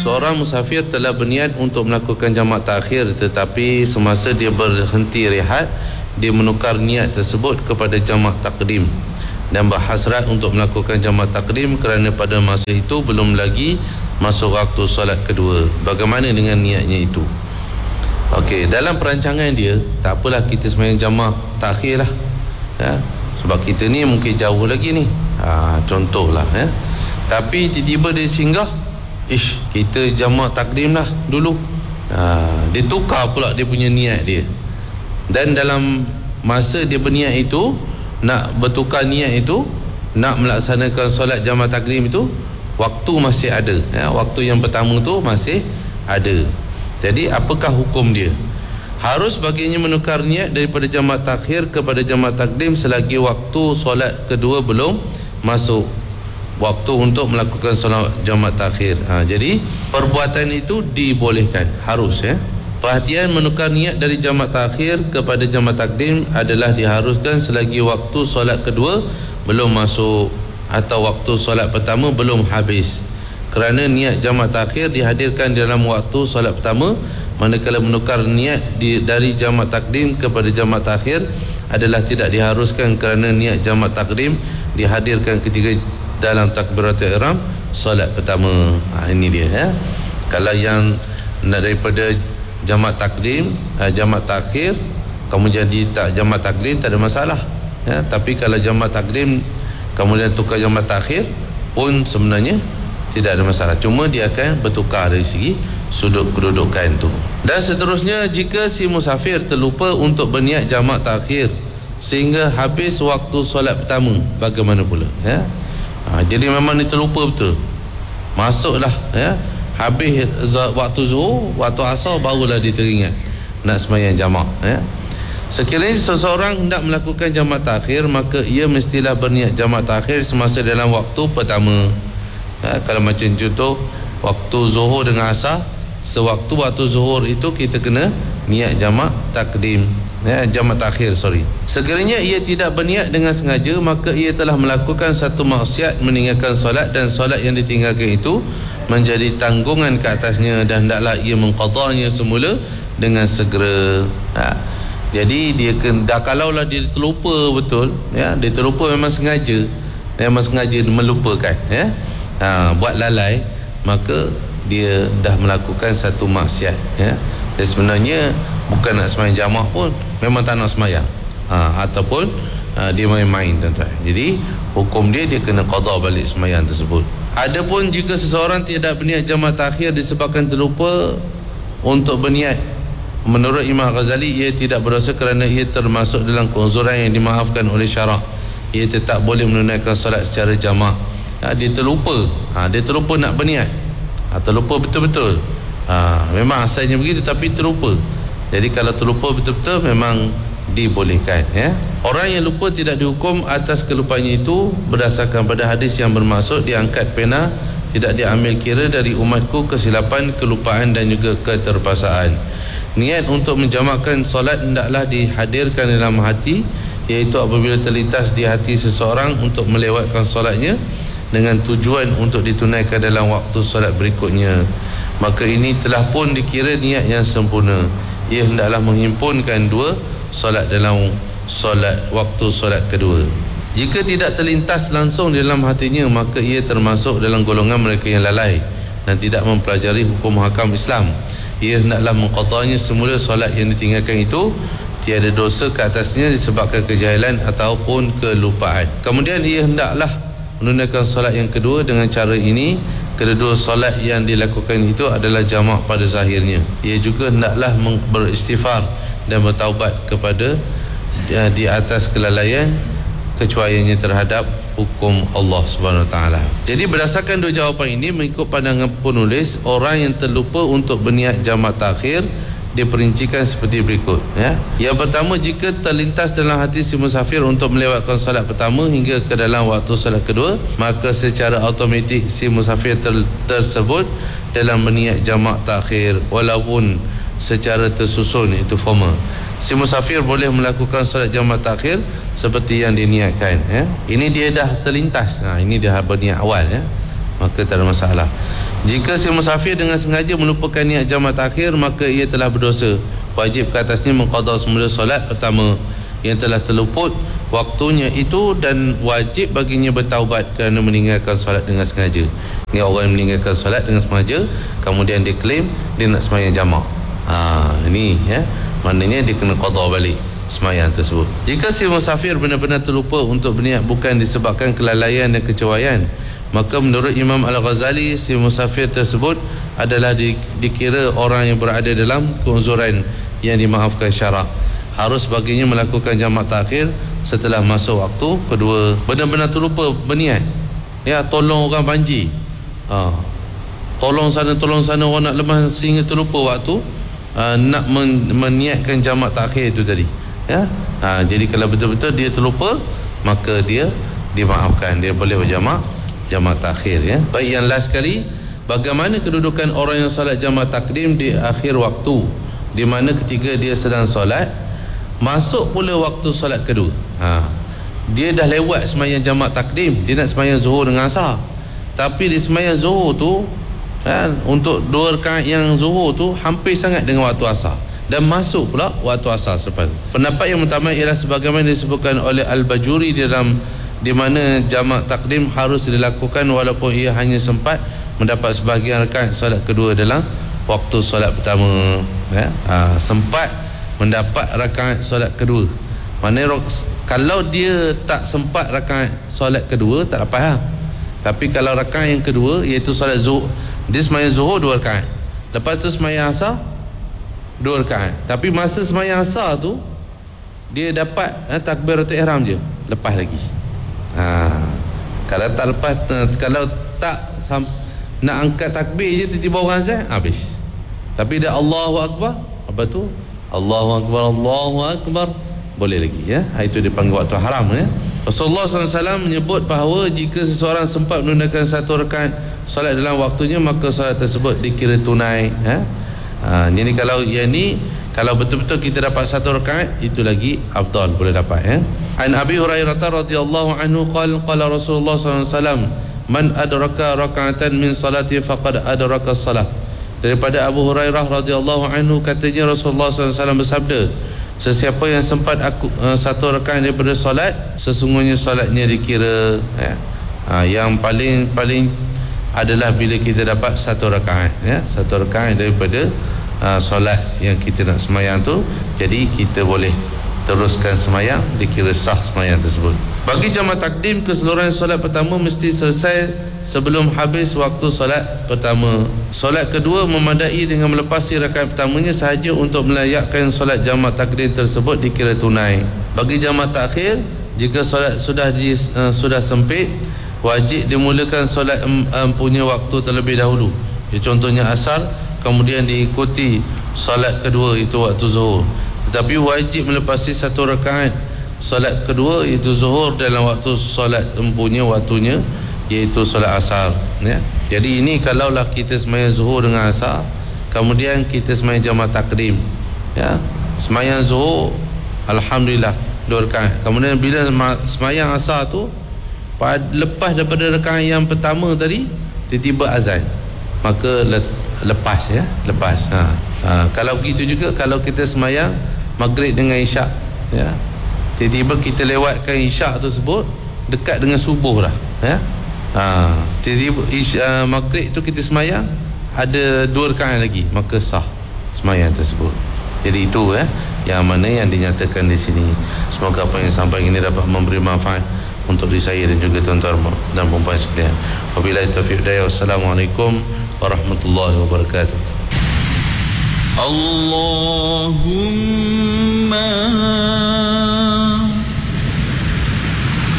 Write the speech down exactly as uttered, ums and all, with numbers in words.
seorang musafir telah berniat untuk melakukan jamak takhir, tetapi semasa dia berhenti rehat, dia menukar niat tersebut kepada jamak takdim dan berhasrat untuk melakukan jamak takdim kerana pada masa itu belum lagi masuk waktu solat kedua. Bagaimana dengan niatnya itu? Okey, dalam perancangan dia, tak apalah kita sembahyang jamak takhir lah, ya, sebab kita ni mungkin jauh lagi ni, ha, contohlah, ya. Tapi tiba-tiba dia singgah, ish, kita jamak takdim lah dulu, ha, dia tukar pula dia punya niat dia. Dan dalam masa dia berniat itu, nak bertukar niat itu, nak melaksanakan solat jamak takdim itu, waktu masih ada, ya, waktu yang pertama tu masih ada. Jadi apakah hukum dia? Harus baginya menukar niat daripada jamak takhir kepada jamak takdim selagi waktu solat kedua belum masuk waktu untuk melakukan solat jamak takhir. Ha, jadi perbuatan itu dibolehkan, harus, ya. Perhatian, menukar niat dari jamak takhir kepada jamak takdim adalah diharuskan selagi waktu solat kedua belum masuk atau waktu solat pertama belum habis. Kerana niat jamak takhir dihadirkan dalam waktu solat pertama, manakala menukar niat di, dari jamak takdim kepada jamak takhir adalah tidak diharuskan kerana niat jamak takdim dihadirkan ketika dalam takbiratul ihram solat pertama. Ha, ini dia, ya. Kalau yang daripada jamak takdim, eh, jamak takhir, kamu jadi tak jamak takdim, tak ada masalah, ya. Tapi kalau jamak takdim kemudian tukar jamak takhir pun sebenarnya tidak ada masalah, cuma dia akan bertukar dari segi sudut kedudukan tu. Dan seterusnya, jika si musafir terlupa untuk berniat jamak takhir sehingga habis waktu solat pertama, bagaimana pula, ya? Ha, jadi memang dia terlupa betul, masuklah, ya, habis waktu zuhur, waktu asar, barulah dia teringat nak sembahyang jamak, ya. Sekiranya seseorang hendak melakukan jamak takhir, maka ia mestilah berniat jamak takhir semasa dalam waktu pertama, ya. Kalau macam contoh waktu zuhur dengan asar, sewaktu waktu zuhur itu kita kena niat jamak takdim, ya, jamak takhir, sorry. Sekiranya ia tidak berniat dengan sengaja, maka ia telah melakukan satu maksiat meninggalkan solat, dan solat yang ditinggalkan itu menjadi tanggungan ke atasnya, dan hendaklah ia mengqadanya semula dengan segera. Ha. Jadi dia dah, kalaulah dia terlupa betul, ya, dia terlupa memang sengaja, memang sengaja melupakan, ya, ha, buat lalai, maka dia dah melakukan satu maksiat, ya. Dan sebenarnya bukan nak sembahyang jamak pun, memang tak nak sembahyang, ha, ataupun ha, dia main-main, tuan-tuan. Jadi hukum dia, dia kena qada balik sembahyang tersebut. Adapun jika seseorang tidak berniat jamak takhir disebabkan terlupa untuk berniat, menurut Imam Ghazali ia tidak berdosa kerana ia termasuk dalam keuzuran yang dimaafkan oleh syarak. Ia tetap boleh menunaikan solat secara jamak. Ha, dia terlupa, ha, dia terlupa nak berniat, ha, terlupa betul-betul, ha, memang asalnya begitu tapi terlupa. Jadi kalau terlupa betul-betul memang dibolehkan, ya. Orang yang lupa tidak dihukum atas kelupaannya itu berdasarkan pada hadis yang bermaksud diangkat pena tidak diambil kira dari umatku kesilapan, kelupaan dan juga keterpaksaan. Niat untuk menjamakkan solat hendaklah dihadirkan dalam hati, iaitu apabila terlintas di hati seseorang untuk melewatkan solatnya dengan tujuan untuk ditunaikan dalam waktu solat berikutnya, maka ini telah pun dikira niat yang sempurna. Ia hendaklah menghimpunkan dua solat dalam solat waktu solat kedua. Jika tidak terlintas langsung di dalam hatinya, maka ia termasuk dalam golongan mereka yang lalai dan tidak mempelajari hukum hakam Islam. Ia hendaklah mengqadanya semula solat yang ditinggalkan itu, tiada dosa ke atasnya disebabkan kejahilan ataupun kelupaan. Kemudian ia hendaklah menunaikan solat yang kedua dengan cara ini. Kedua solat yang dilakukan itu adalah jamak pada zahirnya. Ia juga hendaklah beristighfar dan bertaubat kepada ya, di atas kelalaian kecuaiannya terhadap hukum Allah Subhanahu Wa Taala. Jadi berdasarkan dua jawapan ini, mengikut pandangan penulis, orang yang terlupa untuk berniat jamak takhir diperincikan seperti berikut, ya. Yang pertama, jika terlintas dalam hati si musafir untuk melewatkan solat pertama hingga ke dalam waktu solat kedua, maka secara automatik si musafir ter- tersebut dalam berniat jamak takhir walaupun secara tersusun, itu formal. Si musafir boleh melakukan solat jamak takhir seperti yang diniatkan, ya. Ini dia dah terlintas, ha, ini dia berniat awal, ya, maka tak ada masalah. Jika si musafir dengan sengaja melupakan niat jamak takhir, maka ia telah berdosa. Wajib ke atasnya mengqada semula solat pertama yang telah terluput waktunya itu, dan wajib baginya bertaubat kerana meninggalkan solat dengan sengaja. Ini orang yang meninggalkan solat dengan sengaja, kemudian dia klaim dia nak sembahyang jamak. Ha, ini ya, maknanya dia kena qada balik sembahyang tersebut. Jika si musafir benar-benar terlupa untuk berniat bukan disebabkan kelalaian dan kecerobohan, maka menurut Imam Al-Ghazali, si musafir tersebut adalah di, dikira orang yang berada dalam keuzuran yang dimaafkan syarak. Harus baginya melakukan jamak takhir setelah masuk waktu kedua. Benar-benar terlupa berniat, ya, tolong orang banjir, ha, tolong sana tolong sana, orang nak lemas sehingga terlupa waktu uh, nak men, meniatkan jamak takhir itu tadi, ya. Ha, jadi kalau betul-betul dia terlupa, maka dia dimaafkan, dia boleh berjamak jamak takhir, ya. Baik, yang last sekali, bagaimana kedudukan orang yang solat jamak takdim di akhir waktu, di mana ketika dia sedang solat masuk pula waktu solat kedua. Ha, dia dah lewat sembahyang jamak takdim, dia nak sembahyang zuhur dengan asar, tapi di sembahyang zuhur tu kan, untuk dua rakaat yang zuhur tu hampir sangat dengan waktu asar, dan masuk pula waktu asar selepas. Pendapat yang pertama ialah sebagaimana disebutkan oleh Al-Bajuri di dalam, di mana jamak takdim harus dilakukan walaupun ia hanya sempat mendapat sebahagian rakaat solat kedua dalam waktu solat pertama, ya. Ha, sempat mendapat rakaat solat kedua. Maknanya kalau dia tak sempat rakaat solat kedua tak dapat, ha? Tapi kalau rakaat yang kedua, iaitu solat zuhur, dia sembahyang zuhur dua rakaat, lepas tu sembahyang asar dua rakaat, tapi masa sembahyang asar tu dia dapat eh, takbiratul ihram je, lepas lagi. Ha, kalau tak lepas, kalau tak sam, nak angkat takbir je tiba-tiba orang azan, habis. Tapi dah Allahu Akbar, apa tu? Allahu Akbar, Allahu Akbar, boleh lagi, ya. Itu dipanggil waktu haram, ya. Rasulullah sallallahu alaihi wasallam menyebut bahawa jika seseorang sempat menunaikan satu rakaat solat dalam waktunya, maka solat tersebut dikira tunai, ya. Ha, jadi kalau yang ni, kalau betul-betul kita dapat satu rakaat, itu lagi afdal, boleh dapat, ya. An Abi Hurairah radhiyallahu anhu qala qala Rasulullah sallallahu alaihi wasallam, man adraka raka'atan min salati faqad adraka as-salah. Daripada Abu Hurairah radhiyallahu anhu, katanya Rasulullah sallallahu alaihi wasallam bersabda, sesiapa yang sempat aku, uh, satu rakaat daripada solat, sesungguhnya solatnya dikira, ya. Ha, yang paling paling adalah bila kita dapat satu rakaat, ya, satu rakaat daripada uh, solat yang kita nak sembahyang tu, jadi kita boleh teruskan sembahyang, dikira sah sembahyang tersebut. Bagi jamak takdim, keseluruhan solat pertama mesti selesai sebelum habis waktu solat pertama. Solat kedua memadai dengan melepasi rakaat pertamanya sahaja untuk melayakkan solat jamak takdim tersebut dikira tunai. Bagi jamak takhir, jika solat sudah di, uh, sudah sempit, wajib dimulakan solat um, um, punya waktu terlebih dahulu. Ya, contohnya asar, kemudian diikuti solat kedua, itu waktu zuhur. Tetapi wajib melepasi satu rakaat solat kedua, iaitu zuhur, dalam waktu solat empunya waktunya, iaitu solat asar, ya. Jadi ini kalaulah kita sembahyang zuhur dengan asar, kemudian kita sembahyang jamak takdim, ya, sembahyang zuhur alhamdulillah dua rakaat, kemudian bila sembahyang asar tu lepas daripada rakaat yang pertama tadi tiba-tiba azan, maka lepas, ya, lepas. Ha. Ha. Kalau begitu juga kalau kita sembahyang maghrib dengan isyak, ya, tiba-tiba kita lewatkan isyak tersebut dekat dengan subuh dah, ya. Ha, tiba-tiba isyak, uh, maghrib tu kita sembahyang ada dua rakaat lagi, maka sah sembahyang tersebut. Jadi itu, ya, yang mana yang dinyatakan di sini. Semoga apa yang sampai ini dapat memberi manfaat untuk diri saya dan juga tuan-tuan dan puan-puan sekalian. Wabillahi taufiq hidayah. Wassalamualaikum warahmatullahi wabarakatuh. Allahumma